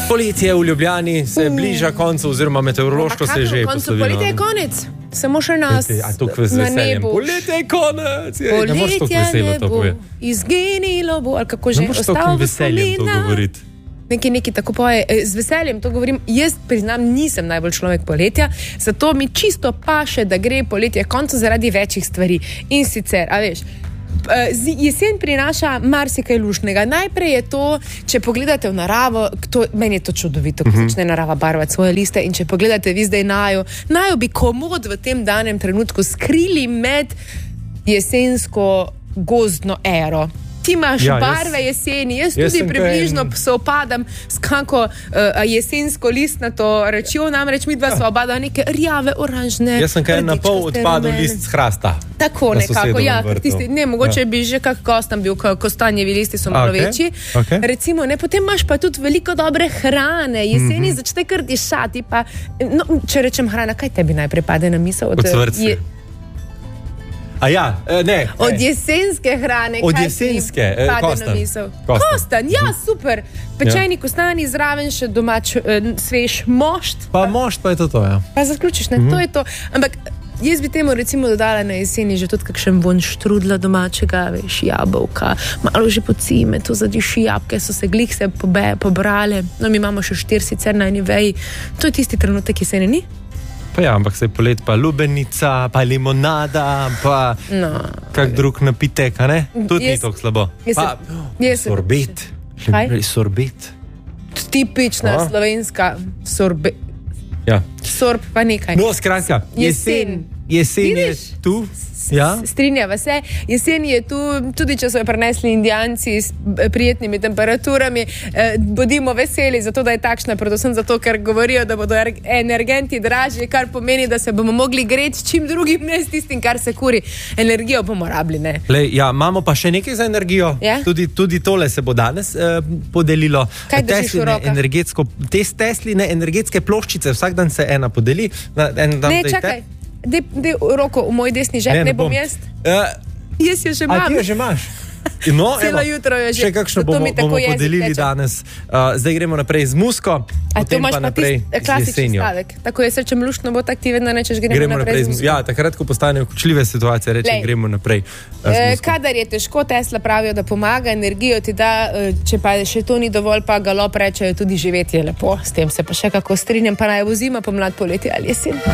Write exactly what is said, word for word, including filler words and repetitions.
Poletje v Ljubljani se bliža koncu, oziroma meteorološko se je že poslovilo. Poletje je konec, samo še nas na nebu. Poletje je konec, je, poletje ne moreš tako veselo to povedati. Izginilo bo, ali kako že, ne ostalo v spominah. Nekaj, nekaj tako poje, z veseljem to govorim, jaz priznam, nisem najbolj človek poletja, zato mi čisto paše, da gre poletje koncu zaradi večjih stvari. In sicer, a veš, jesen prinaša marsikaj luštnega. Najprej je to, če pogledate v naravo, to, meni je to čudovito, ko uh-huh. začne narava barvati svoje liste, in če pogledate vi zdaj najo, najo bi komod v tem danem trenutku skrili med jesensko gozdno ero. Ti imaš ja, barve jaz, jeseni, jaz, jaz tudi približno en... se opadam s kako uh, jesensko listnato rečjo, namreč mi dva ja. sva obadala neke rjave, oranžne. Jaz sem kaj na pol odpadel list z hrasta. Tako nekako, ja, tisti, ne, mogoče ja. bi že kak kostan bil, kostanjevi listi so malo okay. večji. Okay. Recimo, ne, potem imaš pa tudi veliko dobre hrane, jeseni mm-hmm. začne kar dišati, pa, no, če rečem hrana, kaj tebi najprej pade na misel? Od svrce. A ja, ne. Od jesenske hrane. Od jesenske, eh, kostan. Kostan. Kostan, ja, super. Pečeni ja. kostani, zraven še domač eh, svež mošt. Pa, pa mošt pa je to to, ja. Pa zaključiš, ne, mm-hmm. to je to. Ampak jaz bi temu recimo dodala na jeseni že tudi kakšen von štrudla domačega, veš, jabolka, malo že pocime, to zadiši jabke, so se glih se pobe, pobrale. No, mi imamo še štir sicer na eni veji. To je tisti trenutek jeseni, ni? Pa ja, ampak se je polet pa lubenica, pa limonada, pa no, kak drug napitek, a ne? Tudi jaz, ni toliko slabo. Jaz, pa jaz, sorbet. Kaj? Sorbet. Tipična a? slovenska sorbet. Ja. Sorb pa nekaj. No, skratka, jesen. Jesen je tu. Ja? Strinjava se. Jesen je tu, tudi če so jo prinesli Indijanci s prijetnimi temperaturami. Eh, bodimo veseli zato, da je takšna, predvsem zato, ker govorijo, da bodo energenti dražji, kar pomeni, da se bomo mogli greti s čim drugim, ne s tistim, kar se kuri. Energijo bomo rabili, ne? Lej, ja, imamo pa še nekaj za energijo. Ja? Tudi, tudi tole se bo danes eh, podelilo. Kaj držiš v rokah? Energetsko, te Tesline energetske ploščice, vsak dan se ena podeli. Na, en dan ne, čakaj. Dej, dej roko v moj desni žep, ne, ne, ne bom jaz. Uh, jaz jo že imam. A ti jo že imaš? No, celo jutro jo že. Še kakšno bomo, bomo podelili teče. Danes. Uh, zdaj gremo naprej z musko, a potem pa naprej pa z jesenjo. Stavek. Tako jaz rečem luštno bo, tak ti vedno nečeš gremo, gremo naprej, naprej z musko. Ja, takrat, ko postanejo kočljive situacije, rečem Lej. gremo naprej uh, z musko. Kadar je težko, Tesla pravijo, da pomaga, energijo ti da, če pa še to ni dovolj, pa galop rečejo, tudi živeti je lepo. S tem se pa še kako strinjam, pa naj bo zima, pomlad, poletje ali jesen.